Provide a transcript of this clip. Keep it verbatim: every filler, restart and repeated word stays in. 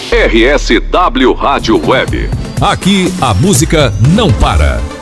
R S W Rádio Web. Aqui a música não para.